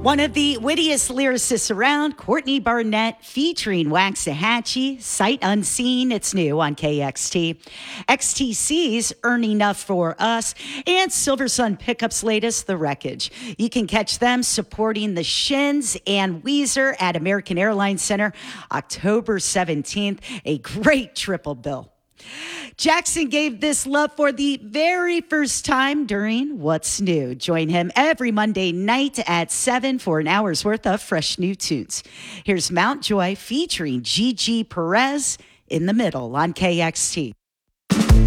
One of the wittiest lyricists around, Courtney Barnett, featuring Waxahachie, Sight Unseen. It's new on KXT. XTC's Earn Enough for Us, and Silver Sun Pickup's latest, The Wreckage. You can catch them supporting the Shins and Weezer at American Airlines Center October 17th. A great triple bill. Jackson gave this love for the very first time during What's New. Join him every Monday night at 7 for an hour's worth of fresh new tunes. Here's Mountjoy featuring Gigi Perez in the middle on KXT.